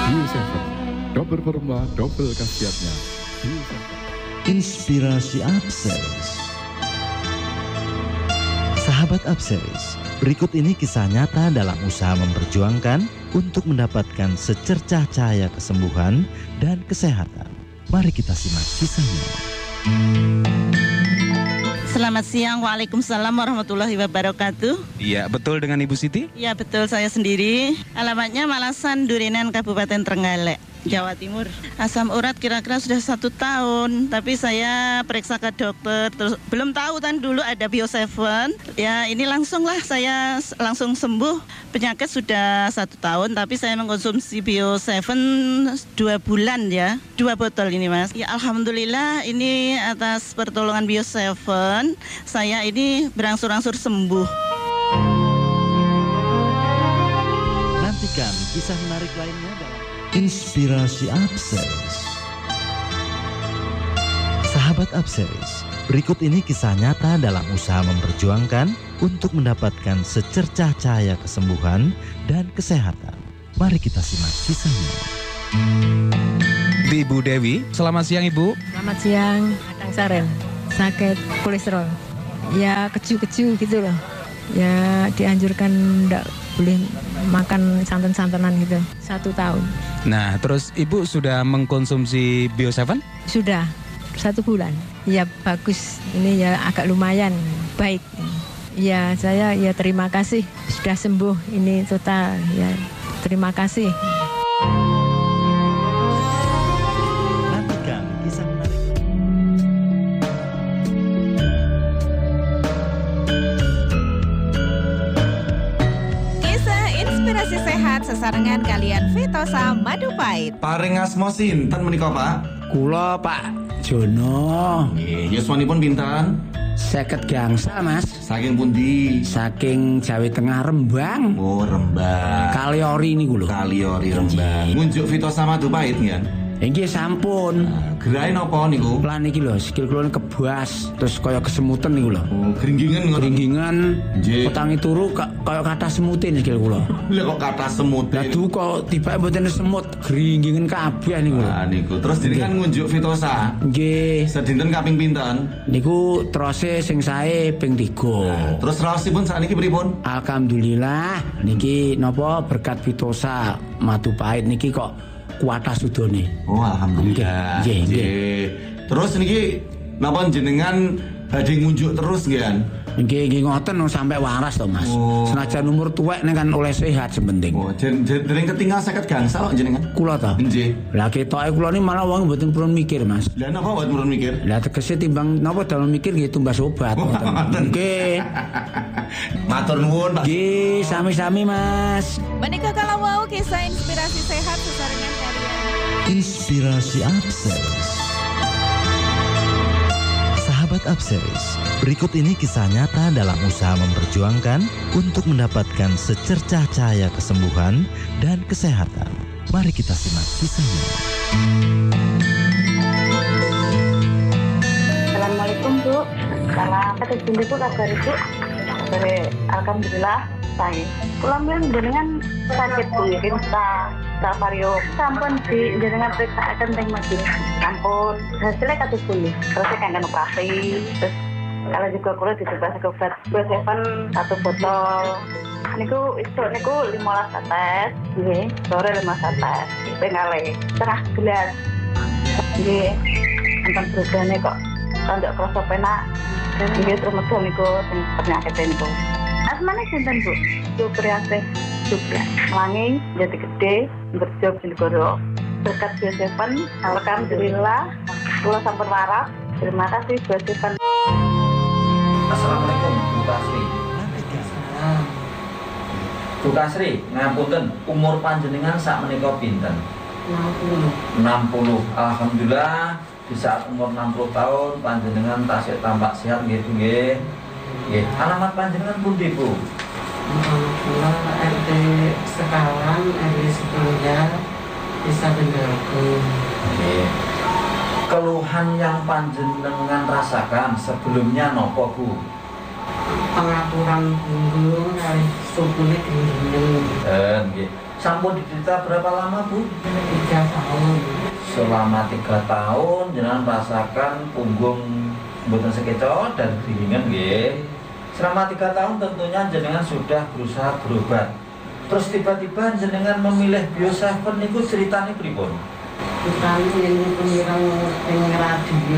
Bio7, double performa, double khasiatnya. Bio7. Inspirasi Upseries. Sahabat Upseries, berikut ini kisah nyata dalam usaha memperjuangkan untuk mendapatkan secercah cahaya kesembuhan dan kesehatan. Mari kita simak kisahnya. Selamat siang, Waalaikumsalam warahmatullahi wabarakatuh. Iya, betul dengan Ibu Siti? Ya betul, saya sendiri. Alamatnya Malasan, Durinan, Kabupaten Trenggalek, Jawa Timur. Asam urat kira-kira sudah 1 tahun, tapi saya periksa ke dokter, terus belum tahu kan dulu ada Bio7. Ya ini saya langsung sembuh. Penyakit sudah 1 tahun, tapi saya mengkonsumsi Bio7 2 bulan ya, 2 botol ini Mas. Ya alhamdulillah ini atas pertolongan Bio7, saya ini berangsur-angsur sembuh. Nantikan kisah menarik lainnya dalam Inspirasi Upseries. Sahabat Upseries, berikut ini kisah nyata dalam usaha memperjuangkan untuk mendapatkan secercah cahaya kesembuhan dan kesehatan. Mari kita simak kisahnya. Ibu Dewi, selamat siang Ibu. Selamat siang, Adang Saren. Sakit kolesterol. Ya keju-keju gitu loh. Ya dianjurkan enggak boleh makan santan-santanan gitu. 1 tahun. Nah, terus Ibu sudah mengkonsumsi Bio7? Sudah 1 bulan. Ya bagus. Ini ya agak lumayan baik. Ya saya ya terima kasih sudah sembuh ini total. Ya terima kasih. Nantikan kisah menarik. Kisah inspirasi sehat sesarengan kalian Vitosa Madu Pahit. Paring asma sinten menika, Pak? Kula Pak Jono. Nggih, yuswanipun pinten? 50 gangsal Mas. Saking pundi? Saking Jawa Tengah Rembang. Oh, Rembang. Kaliori niku lho. Kaliori Rembang. Ngunjuk Vitosa Madu Pahit nggih. Nggih sampun. Gerai napa niku? Lan iki lho sikil kula kebas terus kaya kesemutan niku lho. Oh, gringgingan ngoten. Ringgingan. Nggih. Utangi turu kaya kathah semutin sikil kula. Lah kok kathah semut. Lah kok tiba mboten semut, gringgingan kabeh niku lho. Ah niku. Terus jenengan ngunjuk Vitosa. Nggih. Sedinten kaping pinten? Niku terose sing sae ping 3. Terus raosipun sakniki pripun? Alhamdulillah niki napa berkat Vitosa Madu Pahit niki kok kuatah sudone. Oh, alhamdulillah. Nggih. Terus niki napa jenengan badhe ngunjuk terus nggih? Nggih ngoten sampai waras to Mas. Oh. Senajan umur tuwek ning kan oleh sehat sementing. Oh, dereng ketinggal 50 gangsal kok jenengan. Kula to. Nggih. Lah ketoke kula ni malah wong mboten purun mikir Mas. Lah napa mboten purun mikir? Lah tegese timbang napa dalam mikir nggih tumbas obat. Nggih. Matur nuwun, Pak. Nggih, sami-sami Mas. Menikah kalau mau kisah inspirasi sehat sesarengan kalian. Inspirasi Upseries. Sahabat Upseries, berikut ini kisah nyata dalam usaha memperjuangkan untuk mendapatkan secercah cahaya kesembuhan dan kesehatan. Mari kita simak kisahnya. Assalamualaikum Bu. Salam. Kata Bunda Bu kabar Ibu? Kabar alhamdulillah baik. Kula mbiyen jenengan sakit Bu, vario. Sampun di jenengan periksa akan teng Mas. Sampun hasilnya kados pundi. Terus kangen operasi. Terus kalau juga kula dicoba obat Bio7 1 botol. Niku 15 tetes, nggih. Sore 5 tetes. Pengale setengah gelas. Nggih. Enten berubahane kok rada krasa penak. Nggih terus medal niku sing penyakit niku. Asmane sinten Bu? Supriyasih Supra. Melangi Jati Gede, berjob di negara. Berkat Bio7, alhamdulillah kula sampun waras. Terima kasih Bio7. Assalamualaikum Bu Kasri. Bu Kasri, ngapunten umur panjenengan sak menika pinten? 60. Alhamdulillah di saat umur 60 tahun panjenengan tasih tampak sehat nggih Bu nggih. Nggih, alamat panjenengan pundi Bu? RT Sekawan, RW 10 Desa Bendaku. Nggih. Keluhan yang panjenengan rasakan sebelumnya nopo Bu? Pengaturan punggung kali supune gendeng. Nggih. Sampun diderita berapa lama Bu? 3 tahun. Selama 3 tahun jenengan merasakan punggung mboten sekeco dan keringan nggih. Selama 3 tahun tentunya jenengan sudah berusaha berobat. Terus tiba-tiba jenengan memilih Bio7 niku ceritane pripun? Ceritane ini pemirang ing radio.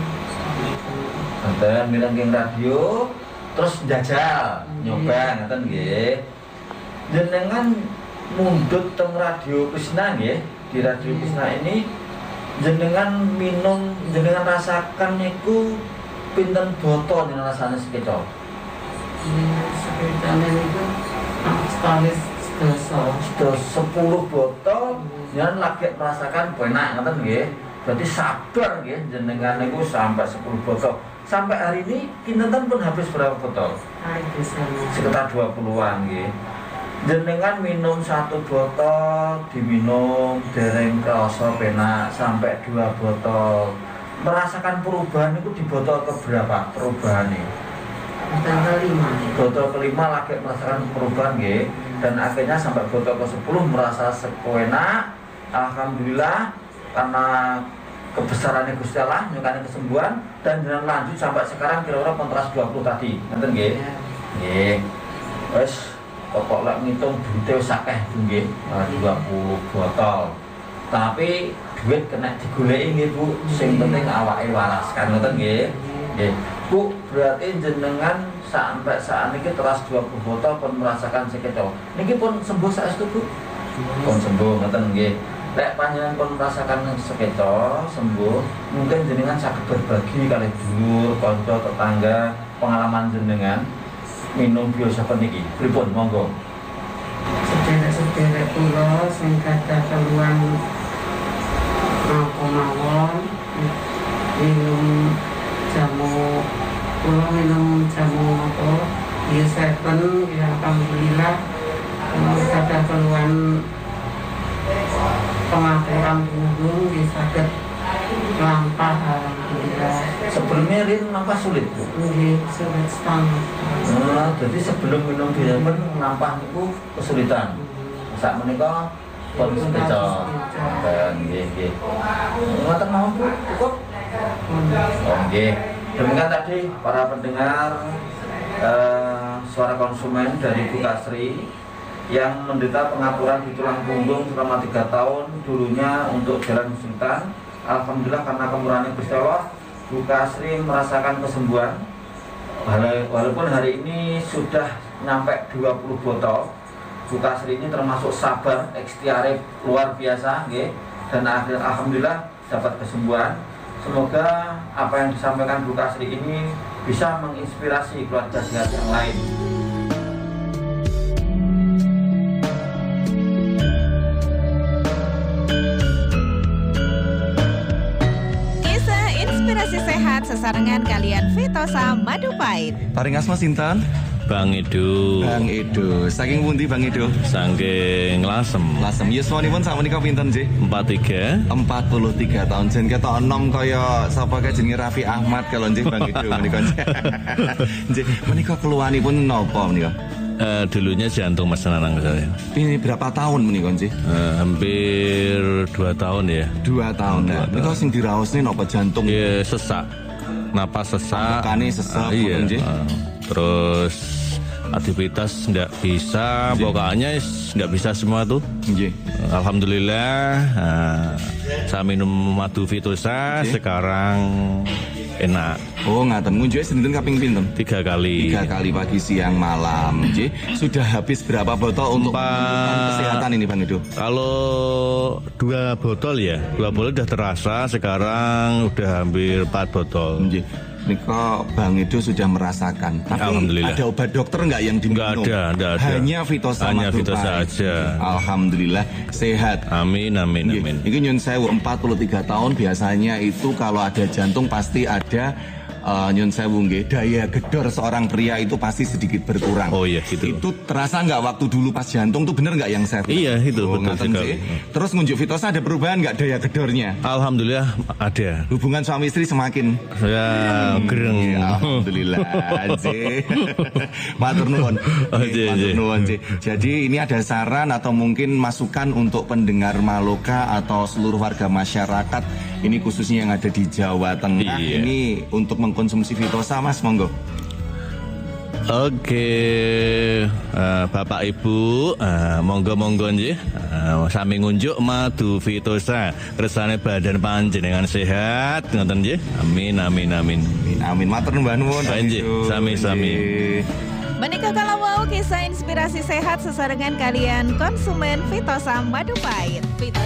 Ngoten mireng ing radio terus njajal nyoba ngoten nggih. Jenengan mundhut teng Radio Krisna nggih. Di Radio Krisna ini jenengan minum, jenengan rasakan niku pinten botol jenengan rasane sekeco? Sekitarnya itu sekali 10 botol jenengan lagi merasakan enak ngoten nggih. Berarti sabar nggih jenengan niku sampai 10 botol. Sampai hari ini kinten pun habis berapa botol? Sekitar 20-an nggih. Jenengan minum 1 botol, diminum dereng krasa penak sampai 2 botol. Merasakan perubahan itu di botol keberapa perubahannya? Botol kelima lagi merasakan perubahan nggih. Dan akhirnya sampai botol ke-10 merasa sepenak. Alhamdulillah karena kebesarannya Gusti Allah nyukane kesembuhan dan jenengan lanjut sampai sekarang kira-kira kontras 20 tadi. Ngoten nggih. Nggih. Wes pokok lek ngitung duite wis akeh nggih, 20 botol. Tapi duit kena digoleki nggih Bu, sing penting awake waras kan ngoten nggih. Nggih. Bu, berarti jenengan sampai saat ini teras 20 botol pun merasakan sekeco. Niki pun sembuh saestu Bu? Pun sembuh ngoten nggih. Lek panjenengan pun merasakan sekeco, sembuh, mungkin jenengan saged berbagi kali dulur, kanca, tetangga pengalaman jenengan minum Bio7 niki. Pripun monggo. Sederek-sederek kula sing gadah keluhan mawon minum jamu kula minum jamu apa Bio7 ya alhamdulillah gadah keluhan pengapuran punggung bisa saged lampah alhamdulillah. Sebelumnya Rin nampah sulit Bu? Nggih, sulit sangat. Nah, jadi sebelum minum Bio7 nampah niku kesulitan. Sak menika pun sekeco. Nggih. Ngoten mawon Bu, cukup. Nggih. Demikian tadi para pendengar suara konsumen dari Bu Kasri yang menderita pengapuran di tulang punggung selama 3 tahun, dulunya untuk jalan kesulitan. Alhamdulillah karena kemurahan Gusti Allah, Bu Kasri merasakan kesembuhan. Walaupun hari ini sudah nyampe 20 botol, Bu Kasri ini termasuk sabar, ikhtiar luar biasa, nggih. Dan alhamdulillah dapat kesembuhan. Semoga apa yang disampaikan Bu Kasri ini bisa menginspirasi keluarga sehat yang lain. Inspirasi sehat sesarengan kalian Vitosa Madu Pahit. Paring asma sinten? Bang Edo. Bang Edo. Saking pundi Bang Edo? Saking Lasem. Lasem. Yuswanipun sakmenika pinten nggih? 43 tahun. Jen ketok enom kaya sapa kae jenenge Raffi Ahmad kalau nggih Bang Edo menika. Nggih, menika keluhanipun napa menika? Dulunya jantung Mas Nanang saya. Ini berapa tahun menika nggih? Hampir 2 tahun ya. 2 tahun. Menika sing diraosne napa jantung? Ya sesak. Napas sesak. Tekane sesak Iya. nggih. Terus aktivitas nggak bisa, pokoknya nggak bisa semua tuh. Alhamdulillah, saya minum madu Vitosa sekarang enak. Oh ngaten, ngunjuke sinten kaping pinten? 3 kali. 3 kali pagi, siang, malam. Sudah habis berapa botol untuk kesehatan ini Bang Edo? Kalau 2 botol ya, 2 botol udah terasa, sekarang udah hampir 4 botol. Niko Bang Edo sudah merasakan. Tapi Alhamdulillah. ada obat dokter nggak yang diminum? Nggak ada. Hanya Vitosa. Hanya Vitosa aja. Alhamdulillah sehat. Amin. Ini nyun sewu 43 tahun biasanya itu kalau ada jantung pasti ada nyun sewu nggih, daya gedor seorang pria itu pasti sedikit berkurang. Oh iya gitu. Itu terasa nggak waktu dulu pas jantung tuh bener nggak yang saya? Iya itu betul sekali. Terus ngunjuk Fitosa ada perubahan nggak daya gedornya? Alhamdulillah ada. Hubungan suami istri semakin gereng. Ya, alhamdulillah. Matur nuwun. Matur nuwun. Jadi ini ada saran atau mungkin masukan untuk pendengar Maloka atau seluruh warga masyarakat ini khususnya yang ada di Jawa Tengah ini untuk mengkonsumsi Fitosa, Mas, monggo. Oke, Bapak Ibu, monggo nggih, sami ngunjuk madu Fitosa, kersane badan panjenengan sehat, ngoten nggih. Amin. Matur nuwun. Nggih, sami-sami. Menikah kalau mau kisah inspirasi sehat sesarengan kalian konsumen Fitosa Madu Pahit.